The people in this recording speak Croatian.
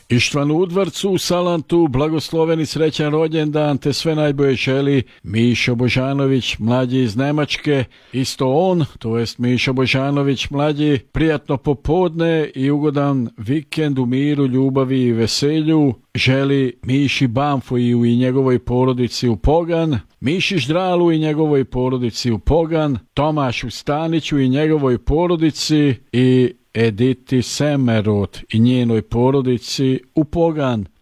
Ištvanu Udvarcu u Salantu blagosloven i srećan rođendan te sve najbolje želi Mišo Božanović mlađi iz Nemačke. Isto on, to jest Mišo Božanović mlađi, prijatno popodne i ugodan vikend u miru, ljubavi i veselju želi Miši Banfoju i njegovoj porodici u Pogan, Miši Ždralu i njegovoj porodici u Pogan, Tomašu Staniću i njegovoj porodici i Editi Semerot i njenoj porodici u Pogan.